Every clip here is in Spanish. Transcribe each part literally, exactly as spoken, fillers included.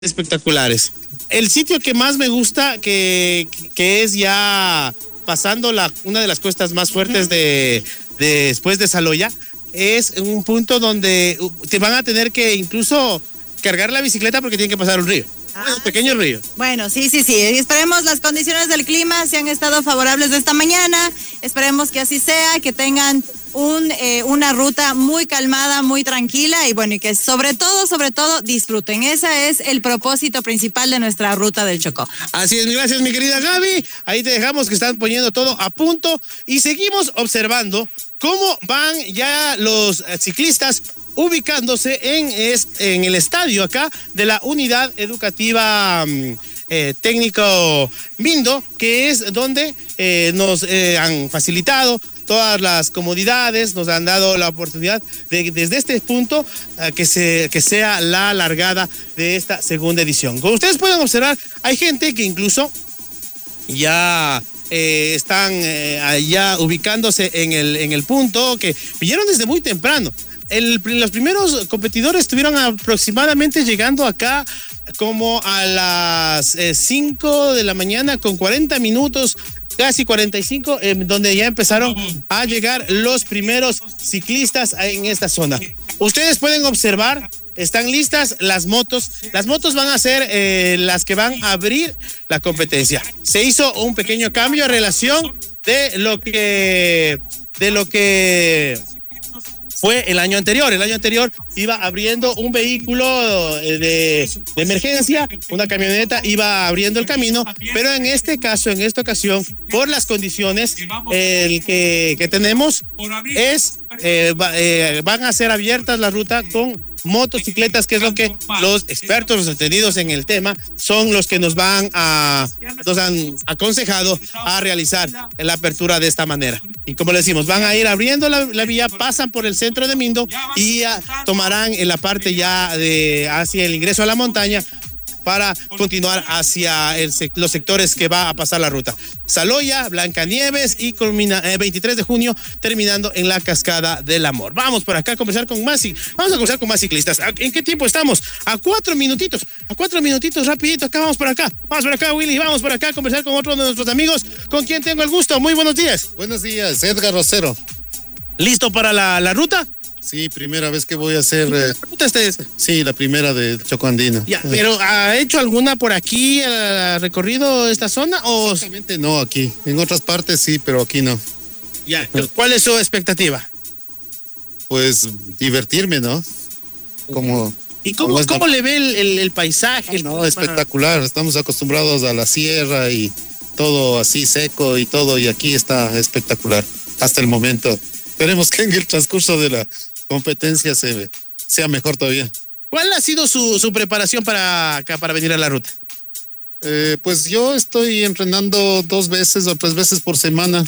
espectaculares. El sitio que más me gusta, que, que es ya pasando la, una de las cuestas más fuertes de, de después de Saloya, es un punto donde te van a tener que incluso cargar la bicicleta porque tienen que pasar un río. Ah, un pequeño sí. río. Bueno, sí, sí, sí. Esperemos las condiciones del clima si han estado favorables de esta mañana. Esperemos que así sea, que tengan un, eh, una ruta muy calmada, muy tranquila y bueno, y que sobre todo, sobre todo disfruten. Ese es el propósito principal de nuestra ruta del Chocó. Así es, gracias mi querida Gaby. Ahí te dejamos que están poniendo todo a punto y seguimos observando cómo van ya los ciclistas ubicándose en, este, en el estadio acá de la unidad educativa eh, técnico Mindo, que es donde eh, nos eh, han facilitado todas las comodidades, nos han dado la oportunidad de desde este punto uh, que, se, que sea la largada de esta segunda edición. Como ustedes pueden observar, hay gente que incluso ya eh, están eh, allá ubicándose en el, en el punto, que vinieron desde muy temprano. El, los primeros competidores estuvieron aproximadamente llegando acá como a las eh, cinco de la mañana con cuarenta minutos, casi cuarenta y cinco, eh, donde ya empezaron a llegar los primeros ciclistas en esta zona. Ustedes pueden observar, están listas las motos. Las motos van a ser eh, las que van a abrir la competencia. Se hizo un pequeño cambio a relación de lo que... de lo que fue el año anterior. El año anterior iba abriendo un vehículo de, de emergencia, una camioneta iba abriendo el camino, pero en este caso, en esta ocasión, por las condiciones el que, que tenemos, es eh, va, eh, van a ser abiertas la ruta con motocicletas, que es lo que los expertos, los entendidos en el tema, son los que nos van a, nos han aconsejado a realizar la apertura de esta manera. Y como le decimos, van a ir abriendo la, la vía, pasan por el centro de Mindo y uh, tomarán en la parte ya de hacia el ingreso a la montaña para continuar hacia el, los sectores que va a pasar la ruta. Saloya, Blancanieves y culmina, eh, veintitrés de junio, terminando en la Cascada del Amor. Vamos por acá a conversar con más, vamos a conversar con más ciclistas. ¿En qué tiempo estamos? A cuatro minutitos, a cuatro minutitos, rapidito, acá vamos por acá. Vamos por acá, Willy, vamos por acá a conversar con otro de nuestros amigos, con quien tengo el gusto. Muy buenos días. Buenos días, Edgar Rosero. ¿Listo para la, la ruta? Sí, primera vez que voy a hacer... Eh, ustedes? Sí, la primera de Chocó Andino. Ya, pero ¿ha hecho alguna por aquí, ha recorrido esta zona? O... Exactamente no, aquí. En otras partes sí, pero aquí no. Ya, ¿cuál es su expectativa? Pues divertirme, ¿no? Como... ¿Y cómo, como cómo le ve el, el, el paisaje? Ah, no, espectacular. Estamos acostumbrados a la sierra y todo así seco y todo, y aquí está espectacular hasta el momento. Esperemos que en el transcurso de la competencia se, sea mejor todavía. ¿Cuál ha sido su, su preparación para acá, para venir a la ruta? Eh, pues yo estoy entrenando dos veces o tres veces por semana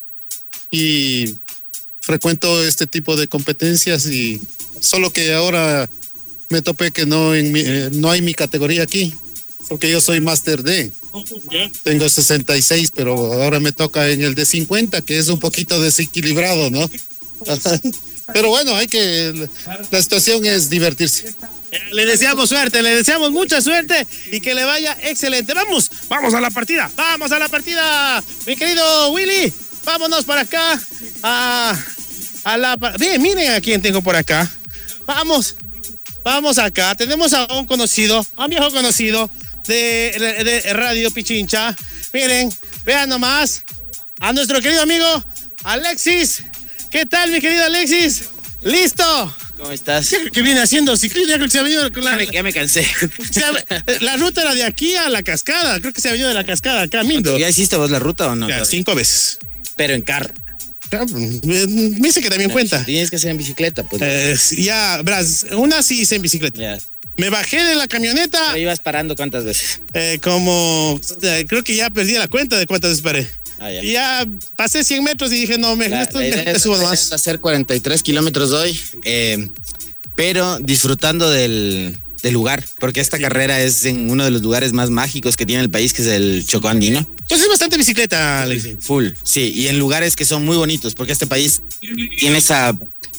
y frecuento este tipo de competencias, y solo que ahora me topé que no, en mi, eh, no hay mi categoría aquí, porque yo soy Master D. Tengo sesenta y seis, pero ahora me toca en el de cincuenta, que es un poquito desequilibrado, ¿no? Pero bueno, hay que... La situación es divertirse. Le deseamos suerte, le deseamos mucha suerte y que le vaya excelente. Vamos, vamos a la partida, vamos a la partida. Mi querido Willy, vámonos para acá. A, a la... Bien, miren a quién tengo por acá. Vamos, vamos acá. Tenemos a un conocido, a un viejo conocido de, de, de Radio Pichincha. Miren, vean nomás a nuestro querido amigo Alexis. ¿Qué tal, mi querido Alexis? ¿Listo? ¿Cómo estás? ¿Qué, qué viene haciendo ciclismo? Ya creo que se ha venido con la... Ya me, ya me cansé. O sea, la ruta era de aquí a la cascada. Creo que se ha venido de la cascada acá a Mindo. ¿Ya hiciste vos la ruta o no? Ya, cinco veces. Pero en carro. Me dice que también cuenta. Tienes que hacer en bicicleta, pues. Eh, ya, verás, una sí hice en bicicleta. Ya. Me bajé de la camioneta. ¿Pero ibas parando cuántas veces? Eh, como, eh, creo que ya perdí la cuenta de cuántas veces paré. Ah, ya. Y ya pasé cien metros y dije, no, me, La, esto, la idea me, es, subo la idea más. es hacer cuarenta y tres kilómetros hoy, eh, pero disfrutando del, del lugar, porque esta sí. carrera es en uno de los lugares más mágicos que tiene el país, que es el Chocó Andino. Entonces es bastante bicicleta, Alexis. Full, sí, y en lugares que son muy bonitos, porque este país tiene esa...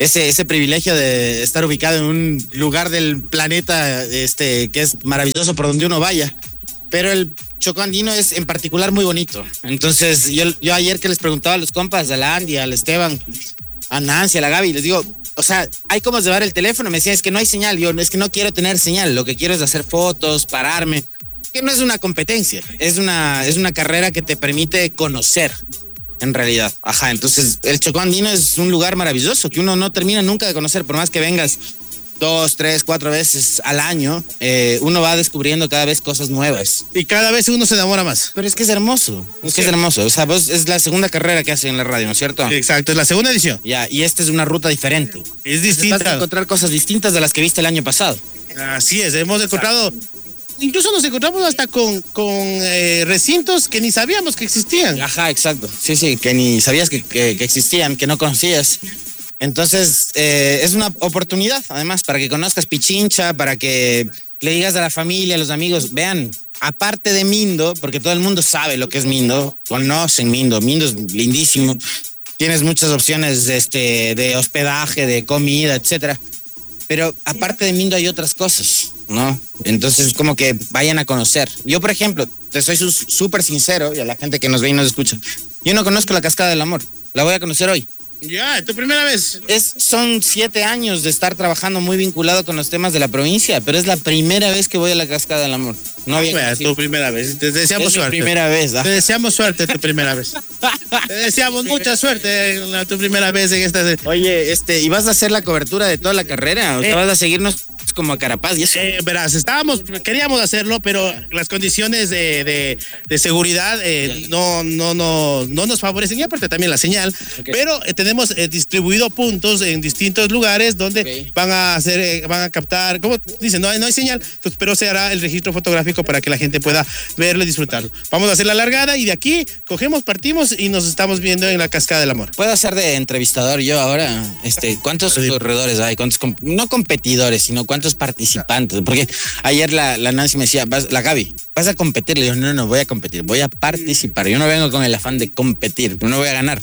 ese, ese privilegio de estar ubicado en un lugar del planeta este, que es maravilloso por donde uno vaya. Pero el Chocó Andino es en particular muy bonito. Entonces, yo, yo ayer que les preguntaba a los compas, a la Andy, al Esteban, a Nancy, a la Gaby, les digo, o sea, hay como llevar el teléfono. Me decían, es que no hay señal. Yo, es que no quiero tener señal. Lo que quiero es hacer fotos, pararme. Que no es una competencia, es una, es una carrera que te permite conocer, en realidad. Ajá, entonces el Chocó Andino es un lugar maravilloso que uno no termina nunca de conocer, por más que vengas dos, tres, cuatro veces al año, eh, uno va descubriendo cada vez cosas nuevas. Y cada vez uno se enamora más. Pero es que es hermoso, es que es hermoso. O sea, vos es la segunda carrera que hacen en la radio, ¿no es cierto? Exacto, es la segunda edición. Ya, y esta es una ruta diferente. Es distinta. Vas a encontrar cosas distintas de las que viste el año pasado. Así es, hemos encontrado, incluso nos encontramos hasta con, con eh, recintos que ni sabíamos que existían. Ajá, exacto. Sí, sí, que ni sabías que, que, que existían, que no conocías. Entonces, eh, es una oportunidad, además, para que conozcas Pichincha, para que le digas a la familia, a los amigos, vean, aparte de Mindo, porque todo el mundo sabe lo que es Mindo, conocen Mindo, Mindo es lindísimo, tienes muchas opciones este, de hospedaje, de comida, etcétera. Pero aparte de Mindo hay otras cosas, ¿no? Entonces, como que vayan a conocer. Yo, por ejemplo, te soy súper sincero, y a la gente que nos ve y nos escucha, yo no conozco la Cascada del Amor, la voy a conocer hoy. Ya, es tu primera vez. Es, son siete años de estar trabajando muy vinculado con los temas de la provincia, pero es la primera vez que voy a la Cascada del Amor. No había Bueno, es tu primera vez. Te deseamos es mi suerte. primera vez. ¿Ah? Te deseamos suerte tu primera vez. Te deseamos mucha suerte en la, tu primera vez en esta. Oye, este, ¿y vas a hacer la cobertura de toda la carrera? ¿O sea, Eh, vas a seguirnos como a Carapaz y eso? Eh, verás, estábamos, queríamos hacerlo, pero las condiciones de, de, de seguridad eh, no, no, no, no nos favorecen, y aparte también la señal, Okay. pero eh, tenemos eh, distribuido puntos en distintos lugares donde Okay. van a hacer, eh, van a captar, como dicen, no hay, no hay señal, entonces, pero se hará el registro fotográfico para que la gente pueda verlo y disfrutarlo. Vamos a hacer la largada y de aquí cogemos, partimos y nos estamos viendo en la Cascada del Amor. ¿Puedo hacer de entrevistador yo ahora? Este, ¿cuántos corredores hay? ¿Cuántos com- no competidores, sino cuántos participantes? Porque ayer la, la Nancy me decía, vas, la Gaby, ¿vas a competir? Le digo, no, no voy a competir, voy a participar. Yo no vengo con el afán de competir, no voy a ganar.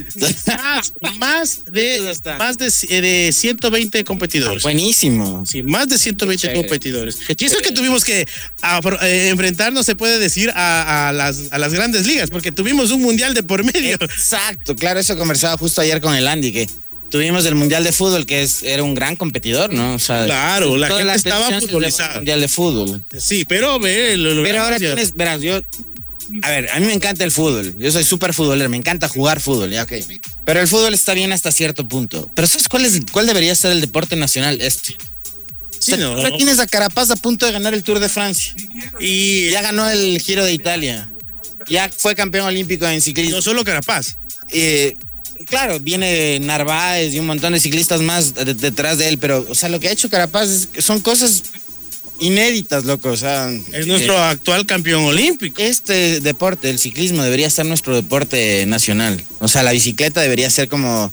Más, más de, está. más de, eh, de ciento veinte competidores. Buenísimo. Sí, más de ciento veinte Qué chévere. competidores. Qué Y eso que chévere. tuvimos que a- eh, enfrentarnos, se puede decir, a, a las, a las grandes ligas, porque tuvimos un mundial de por medio. Exacto, claro, eso conversaba justo ayer con el Andy, que tuvimos el Mundial de Fútbol, que es, era un gran competidor, ¿no? O sea, Claro, la toda gente estaba atención se llevó al futbolizada. Mundial de Fútbol. Sí, pero ve, lo, lo Pero ahora logramos. tienes, verás, yo, a ver, a mí me encanta el fútbol, yo soy súper futbolero, me encanta jugar fútbol, ya, ok. Pero el fútbol está bien hasta cierto punto. Pero ¿sabes cuál, es, cuál debería ser el deporte nacional? Este. Sí, O sea, no. ahora tienes a Carapaz a punto de ganar el Tour de Francia. Y Ya ganó el Giro de Italia. Ya fue campeón olímpico en ciclismo. no solo Carapaz. Eh, claro, viene Narváez y un montón de ciclistas más de- detrás de él, pero, o sea, lo que ha hecho Carapaz es- son cosas inéditas, loco. O sea, Es nuestro eh, actual campeón olímpico. este deporte, el ciclismo, debería ser nuestro deporte nacional. O sea, la bicicleta debería ser como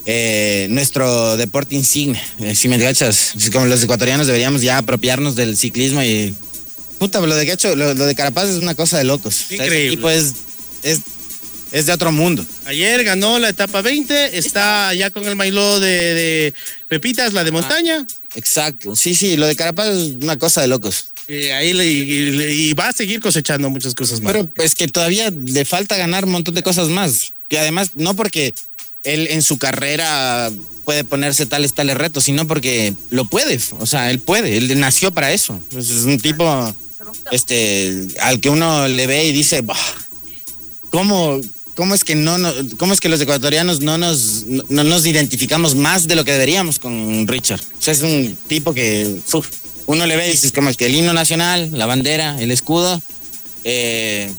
eh, nuestro deporte insignia. Eh, si me cachas, si como los ecuatorianos deberíamos ya apropiarnos del ciclismo y. Puta, lo de que ha hecho, lo, lo de Carapaz es una cosa de locos. O sea, ese Increíble. tipo es, es, es de otro mundo. Ayer ganó la etapa veinte, está ya con el maillot de, de Pepitas, la de montaña. Exacto. Sí, sí, lo de Carapaz es una cosa de locos. Eh, ahí le, y, le- y va a seguir cosechando muchas cosas más. Pero es que todavía le falta ganar un montón de cosas más. Que además, no porque él en su carrera puede ponerse tales, tales retos, sino porque lo puede. O sea, él puede, él nació para eso. Es un tipo este, al que uno le ve y dice, "Bah, ¿cómo, cómo es que no, no cómo es que los ecuatorianos no nos, no, no nos identificamos más de lo que deberíamos con Richard? O sea, es un tipo que uf, uno le ve y dices, como es que el himno nacional, la bandera, el escudo, eh,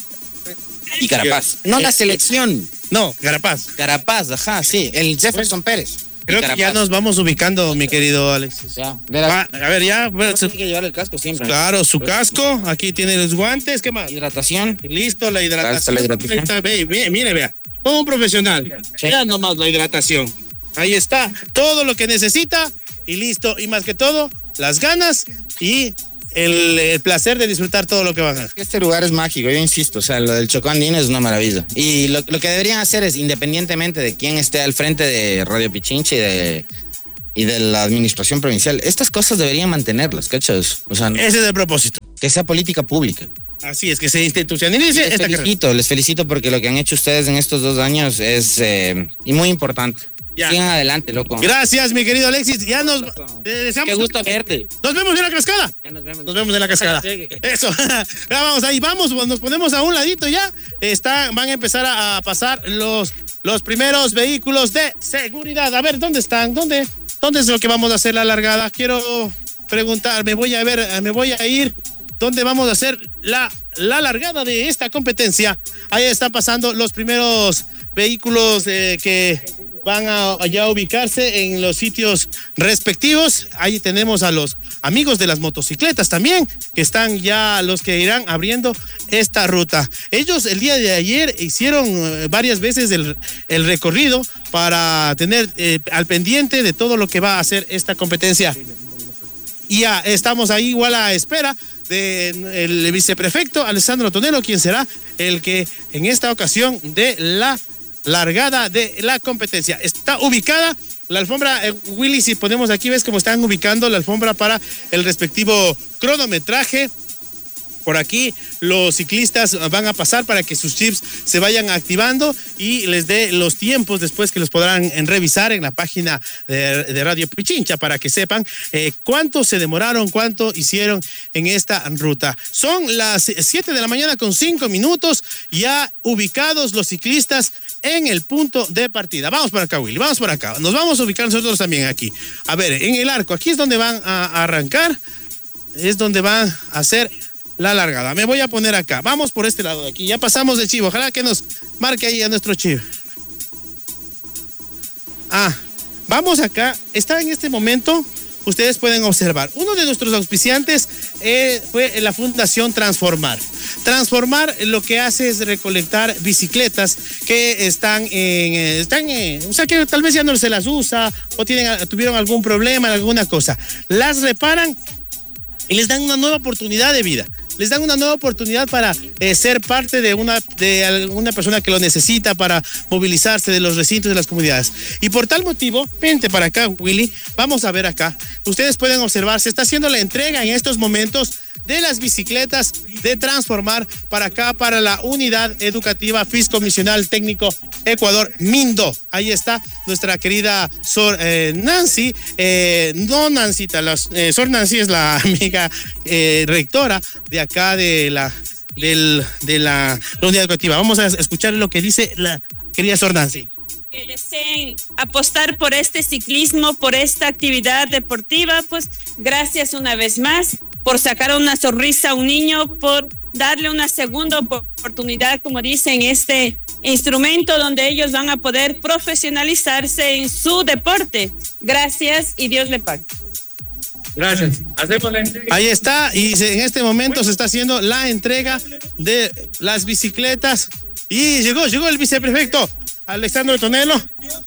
y Carapaz. No la selección, No, Carapaz. Carapaz, ajá, sí, el Jefferson Pérez. y Creo que ya Carapaz. nos vamos ubicando, mi querido Alexis. Ya, verás, Va, a ver, ya. bueno, su- tiene que llevar el casco siempre. claro, su casco. Aquí tiene los guantes. ¿Qué más? Hidratación. Listo, la Está hidratación. la hidratación. Ahí está, ve, ve, mire, vea. Como un profesional. Sí. Vea nomás la hidratación. Ahí está. Todo lo que necesita y listo. Y más que todo, las ganas y el, el placer de disfrutar todo lo que van a hacer. Este lugar es mágico, yo insisto, o sea, lo del Chocó Andino es una maravilla. Y lo, lo que deberían hacer es, independientemente de quién esté al frente de Radio Pichincha y de, y de la administración provincial, estas cosas deberían mantenerlas, ¿cachos? O sea, ese es el propósito. Que sea política pública. Así es, que se institucionalice Les esta felicito, carrera. les felicito porque lo que han hecho ustedes en estos dos años es eh, y muy importante. Ya. Sigan adelante, loco. Gracias, mi querido Alexis. Ya nos te deseamos. Qué gusto verte. Nos vemos en la cascada. Ya nos vemos. Nos vemos en la cascada. Eso. Ya vamos ahí, vamos, nos ponemos a un ladito ya. Está, van a empezar a, a pasar los, los primeros vehículos de seguridad. A ver, ¿dónde están? ¿Dónde? ¿Dónde es lo que vamos a hacer la largada? Quiero preguntar, me voy a ver, me voy a ir. ¿Dónde vamos a hacer la, la largada de esta competencia? Ahí están pasando los primeros vehículos eh, que van a, a ya ubicarse en los sitios respectivos. Ahí tenemos a los amigos de las motocicletas también, que están ya los que irán abriendo esta ruta. Ellos el día de ayer hicieron eh, varias veces el, el recorrido para tener eh, al pendiente de todo lo que va a hacer esta competencia. Y ya estamos ahí igual a espera del viceprefecto Alessandro Tonelo, quien será el que en esta ocasión de la largada de la competencia. Está ubicada la alfombra, eh, Willy, si ponemos aquí, ves cómo están ubicando la alfombra para el respectivo cronometraje. Por aquí los ciclistas van a pasar para que sus chips se vayan activando y les dé los tiempos después que los podrán revisar en la página de, de Radio Pichincha para que sepan eh, cuánto se demoraron, cuánto hicieron en esta ruta. Son las siete de la mañana con cinco minutos, ya ubicados los ciclistas en el punto de partida. Vamos para acá, Willy, vamos para acá. Nos vamos a ubicar nosotros también aquí. A ver, en el arco, aquí es donde van a arrancar, es donde van a hacer la largada. Me voy a poner acá. Vamos por este lado de aquí. Ya pasamos del chivo. Ojalá que nos marque ahí a nuestro chivo. Ah, vamos acá. Está en este momento, ustedes pueden observar. Uno de nuestros auspiciantes eh, fue la Fundación Transformar. Transformar lo que hace es recolectar bicicletas que están en, están en, o sea que tal vez ya no se las usa o tienen, tuvieron algún problema, alguna cosa. Las reparan y les dan una nueva oportunidad de vida. Les dan una nueva oportunidad para eh, ser parte de una, de alguna persona que lo necesita para movilizarse de los recintos de las comunidades. Y por tal motivo, vente para acá, Willy, vamos a ver acá. Ustedes pueden observar, se está haciendo la entrega en estos momentos de las bicicletas de Transformar para acá, para la Unidad Educativa Fisco Misional Técnico Ecuador, Mindo. Ahí está nuestra querida Sor eh, Nancy, eh, no Nancita, la, eh, Sor Nancy es la amiga eh, rectora de acá de la, del, de la, la Unidad Educativa. Vamos a escuchar lo que dice la querida Sor Nancy. Que deseen apostar por este ciclismo, por esta actividad deportiva, pues gracias una vez más por sacar una sonrisa a un niño, por darle una segunda oportunidad, como dicen, este instrumento donde ellos van a poder profesionalizarse en su deporte. Gracias y Dios le pague. Gracias. Hacemos la entrega. Ahí está, y se, en este momento se está haciendo la entrega de las bicicletas y llegó, llegó el viceprefecto Alessandro Tonelo.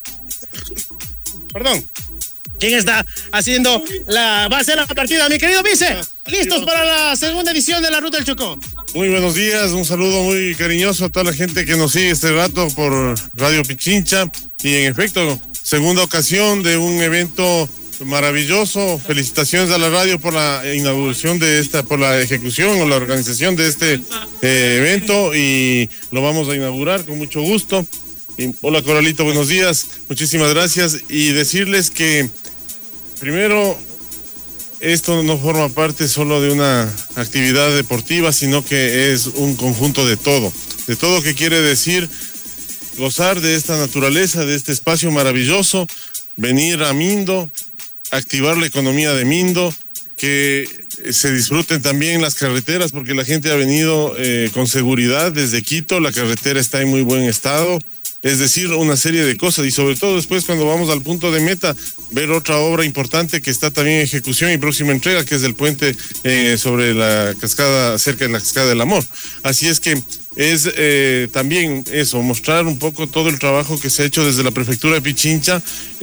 Perdón. ¿Quién está haciendo la, va a hacer la partida? Mi querido vice, listos para la segunda edición de la Ruta del Chocó. Muy buenos días, un saludo muy cariñoso a toda la gente que nos sigue este rato por Radio Pichincha y en efecto, segunda ocasión de un evento maravilloso. Felicitaciones a la radio por la inauguración de esta, por la ejecución o la organización de este eh, evento y lo vamos a inaugurar con mucho gusto. Y, hola Coralito, buenos días, muchísimas gracias y decirles que primero, esto no forma parte solo de una actividad deportiva, sino que es un conjunto de todo. De todo que quiere decir gozar de esta naturaleza, de este espacio maravilloso, venir a Mindo, activar la economía de Mindo, que se disfruten también las carreteras, porque la gente ha venido eh, con seguridad desde Quito, la carretera está en muy buen estado. Es decir, una serie de cosas y sobre todo después cuando vamos al punto de meta, ver otra obra importante que está también en ejecución y próxima entrega, que es el puente eh, sobre la cascada, cerca de la cascada del Amor. Así es que es eh, también eso, mostrar un poco todo el trabajo que se ha hecho desde la prefectura de Pichincha,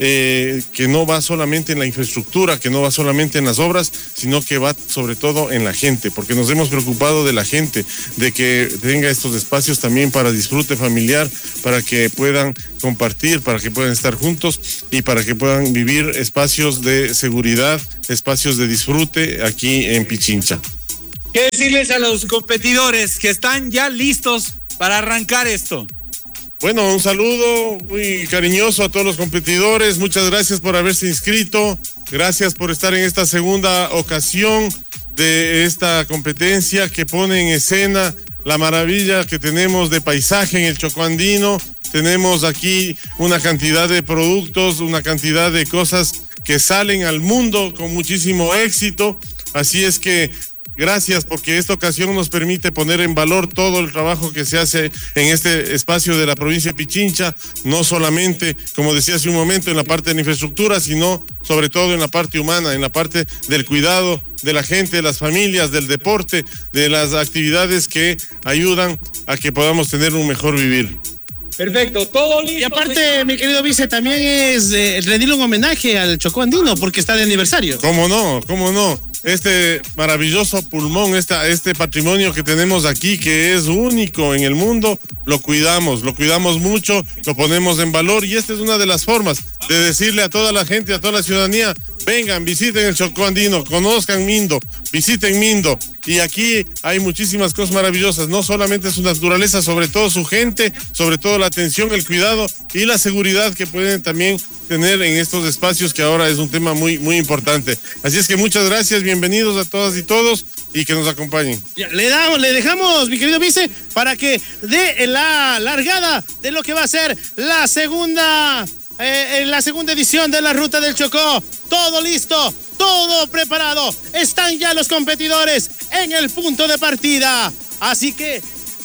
eh, que no va solamente en la infraestructura, que no va solamente en las obras, sino que va sobre todo en la gente, porque nos hemos preocupado de la gente, de que tenga estos espacios también para disfrute familiar, para que puedan compartir, para que puedan estar juntos y para que puedan vivir espacios de seguridad, espacios de disfrute aquí en Pichincha. ¿Qué decirles a los competidores que están ya listos para arrancar esto? Bueno, un saludo muy cariñoso a todos los competidores. Muchas gracias por haberse inscrito. Gracias por estar en esta segunda ocasión de esta competencia que pone en escena la maravilla que tenemos de paisaje en el Chocó Andino. Tenemos aquí una cantidad de productos, una cantidad de cosas que salen al mundo con muchísimo éxito. Así es que gracias, porque esta ocasión nos permite poner en valor todo el trabajo que se hace en este espacio de la provincia de Pichincha, no solamente, como decía hace un momento, en la parte de la infraestructura, sino sobre todo en la parte humana, en la parte del cuidado de la gente, de las familias, del deporte, de las actividades que ayudan a que podamos tener un mejor vivir. Perfecto, todo listo. Y aparte, mi querido vice, también es eh, rendirle un homenaje al Chocó Andino porque está de aniversario. ¿Cómo no? ¿Cómo no? Este maravilloso pulmón, esta, este patrimonio que tenemos aquí, que es único en el mundo, lo cuidamos, lo cuidamos mucho, lo ponemos en valor, y esta es una de las formas de decirle a toda la gente, a toda la ciudadanía: vengan, visiten el Chocó Andino, conozcan Mindo, visiten Mindo. Y aquí hay muchísimas cosas maravillosas, no solamente su naturaleza, sobre todo su gente, sobre todo la atención, el cuidado y la seguridad que pueden también tener en estos espacios, que ahora es un tema muy, muy importante. Así es que muchas gracias, bienvenidos a todas y todos, y que nos acompañen. Ya, le damos, le dejamos, mi querido vice, para que dé la largada de lo que va a ser la segunda, eh, la segunda edición de la Ruta del Chocó. Todo listo, todo preparado. Están ya los competidores en el punto de partida. Así que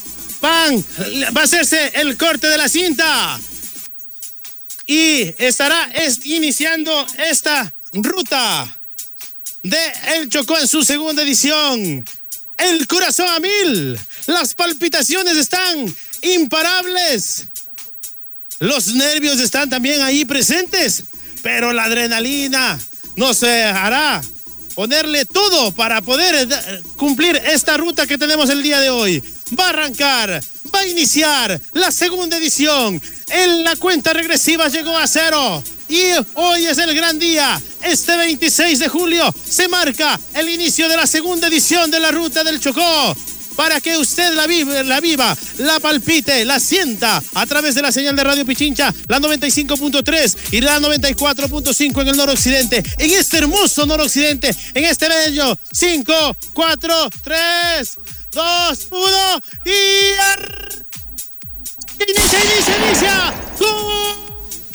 van, va a hacerse el corte de la cinta. Y estará est- iniciando esta ruta de El Chocó en su segunda edición. El corazón a mil, las palpitaciones están imparables, los nervios están también ahí presentes, pero la adrenalina nos eh, hará ponerle todo para poder eh, cumplir esta ruta que tenemos el día de hoy. Va a arrancar, va a iniciar la segunda edición. En la cuenta regresiva llegó a cero. Y hoy es el gran día. Este veintiséis de julio se marca el inicio de la segunda edición de la Ruta del Chocó. Para que usted la viva, la viva, la palpite, la sienta a través de la señal de Radio Pichincha, la noventa y cinco punto tres y la noventa y cuatro punto cinco en el noroccidente. En este hermoso noroccidente, en este bello cinco, cuatro, tres, dos, uno y... Ar... ¡Inicia, inicia, inicia! ¡Gol!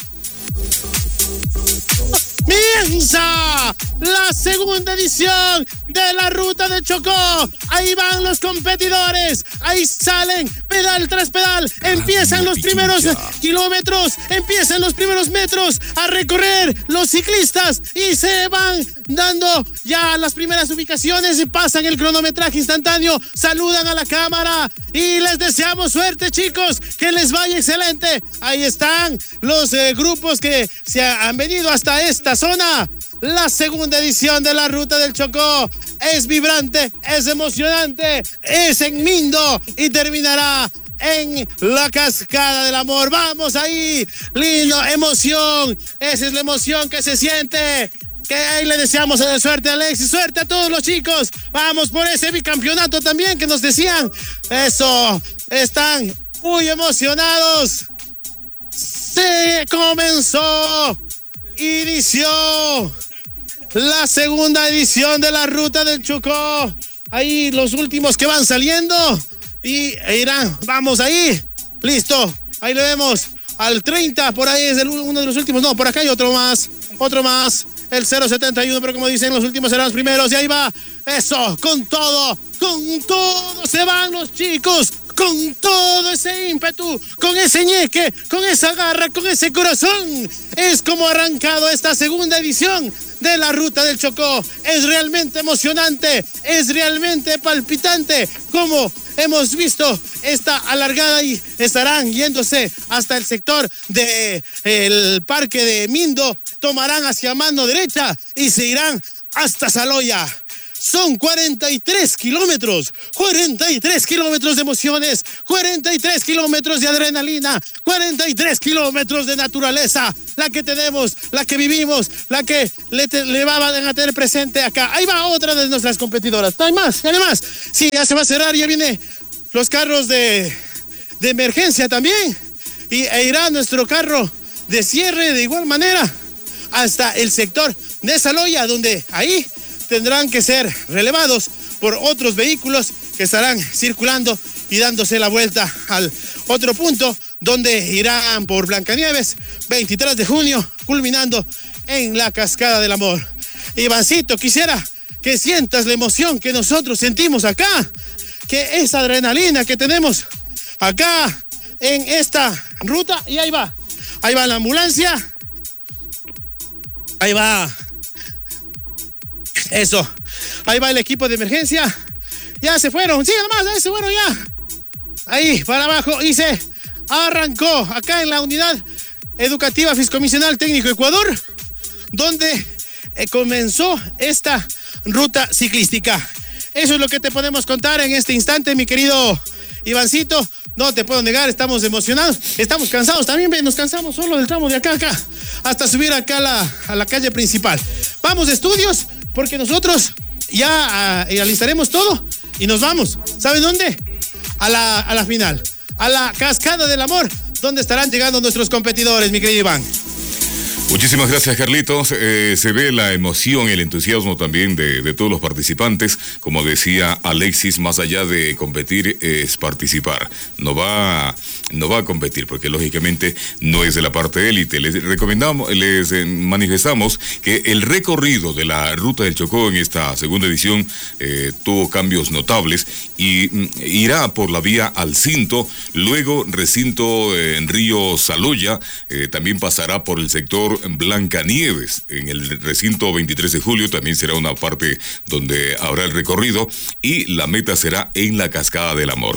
Comienza la segunda edición de la Ruta del Chocó. Ahí van los competidores, ahí salen pedal tras pedal, empiezan los primeros kilómetros, empiezan los primeros metros a recorrer los ciclistas y se van dando ya las primeras ubicaciones y pasan el cronometraje instantáneo, saludan a la cámara y les deseamos suerte, chicos, que les vaya excelente. Ahí están los eh, grupos que se han venido hasta esta zona. La segunda edición de la Ruta del Chocó es vibrante, es emocionante, es en Mindo y terminará en la Cascada del Amor. Vamos ahí, lindo, emoción, esa es la emoción que se siente. Que ahí le deseamos suerte a Alexis, suerte a todos los chicos. Vamos por ese bicampeonato también que nos decían. Eso, están muy emocionados. Se comenzó, inició la segunda edición de la Ruta del Chocó. Ahí los últimos que van saliendo y irán, vamos ahí, listo, ahí lo vemos, al treinta, por ahí es el, uno de los últimos, no, por acá hay otro más, otro más, el cero setenta y uno, pero como dicen, los últimos serán los primeros, y ahí va, eso, con todo, con todo se van los chicos, con todo ese ímpetu, con ese ñeque, con esa garra, con ese corazón. Es como ha arrancado esta segunda edición de la Ruta del Chocó. Es realmente emocionante, es realmente palpitante como hemos visto esta alargada y estarán yéndose hasta el sector del parque de Mindo, tomarán hacia mano derecha y se irán hasta Saloya. Son cuarenta y tres kilómetros, cuarenta y tres kilómetros de emociones, cuarenta y tres kilómetros de adrenalina, cuarenta y tres kilómetros de naturaleza, la que tenemos, la que vivimos, la que le, te, le van a tener presente acá. Ahí va otra de nuestras competidoras. No hay más, además, sí, ya se va a cerrar, ya vienen los carros de, de emergencia también, y e irá nuestro carro de cierre de igual manera hasta el sector de Saloya, donde ahí tendrán que ser relevados por otros vehículos que estarán circulando y dándose la vuelta al otro punto, donde irán por Blancanieves, veintitrés de junio, culminando en la Cascada del Amor. Ivancito, quisiera que sientas la emoción que nosotros sentimos acá, que esa adrenalina que tenemos acá en esta ruta, y ahí va, ahí va la ambulancia, ahí va. Eso, ahí va el equipo de emergencia. Ya se fueron, sí, nomás, ahí se fueron ya. Ahí, para abajo, y se arrancó acá en la unidad educativa fiscomisional técnico Ecuador, donde eh, comenzó esta ruta ciclística. Eso es lo que te podemos contar en este instante, mi querido Ivancito. No te puedo negar, estamos emocionados, estamos cansados también, nos cansamos solo del tramo de acá, acá, hasta subir acá a la, a la calle principal. Vamos de estudios, porque nosotros ya uh, alistaremos todo y nos vamos. ¿Saben dónde? A la, a la final, a la Cascada del Amor, donde estarán llegando nuestros competidores, mi querido Iván. Muchísimas gracias, Carlitos. Eh, se ve la emoción, el entusiasmo también de, de todos los participantes. Como decía Alexis, más allá de competir es participar. No va, no va a competir porque lógicamente no es de la parte élite. Les recomendamos, les eh, manifestamos que el recorrido de la Ruta del Chocó en esta segunda edición eh, tuvo cambios notables y mm, irá por la vía Alcinto, luego recinto eh, en Río Saloya, eh, también pasará por el sector Blancanieves, en el recinto veintitrés de julio también será una parte donde habrá el recorrido y la meta será en la Cascada del Amor.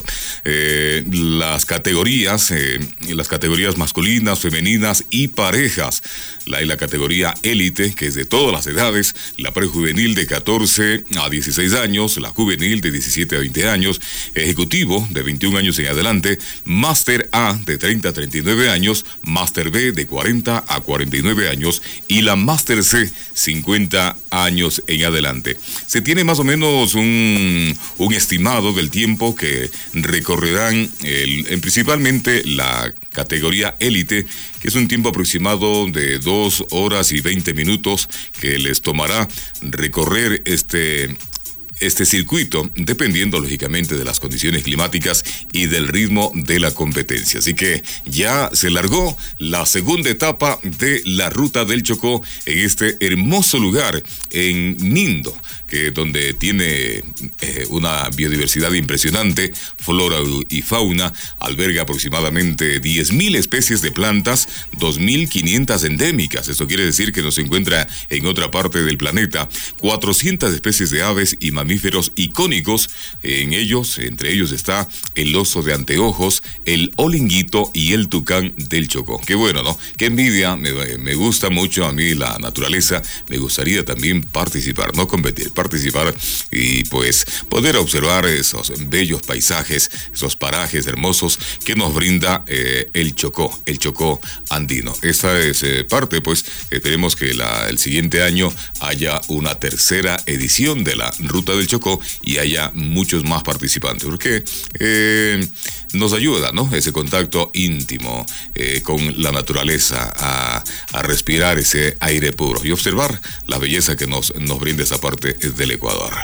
Eh, las categorías, eh, las categorías masculinas, femeninas y parejas, la, la categoría élite, que es de todas las edades, la prejuvenil de catorce a dieciséis años, la juvenil de diecisiete a veinte años, ejecutivo de veintiún años en adelante, máster A de treinta a treinta y nueve años, máster B de cuarenta a cuarenta y nueve años y la Máster C cincuenta años en adelante. Se tiene más o menos un, un estimado del tiempo que recorrerán el, en principalmente la categoría élite, que es un tiempo aproximado de dos horas y veinte minutos que les tomará recorrer este este circuito, dependiendo lógicamente de las condiciones climáticas y del ritmo de la competencia. Así que ya se largó la segunda etapa de la Ruta del Chocó en este hermoso lugar en Mindo, que donde tiene eh, una biodiversidad impresionante, flora y fauna, alberga aproximadamente diez mil especies de plantas, dos mil quinientas endémicas, eso quiere decir que no se encuentra en otra parte del planeta, cuatrocientas especies de aves y mamíferos icónicos, en ellos, entre ellos está el oso de anteojos, el olinguito y el tucán del Chocó. Qué bueno, ¿no? Qué envidia, me, me gusta mucho a mí la naturaleza, me gustaría también participar, no competir, participar y pues poder observar esos bellos paisajes, esos parajes hermosos que nos brinda eh, el Chocó, el Chocó andino. Esta es eh, parte, pues, esperemos que la, el siguiente año haya una tercera edición de la Ruta del Chocó y haya muchos más participantes, porque eh, nos ayuda, ¿no? Ese contacto íntimo eh, con la naturaleza, a, a respirar ese aire puro y observar la belleza que nos, nos brinda esa parte del Ecuador.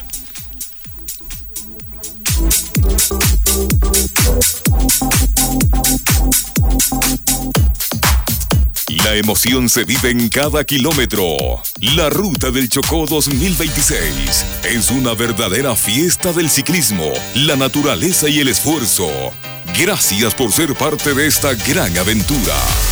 La emoción se vive en cada kilómetro. La Ruta del Chocó dos mil veintiséis es una verdadera fiesta del ciclismo, la naturaleza y el esfuerzo. Gracias por ser parte de esta gran aventura.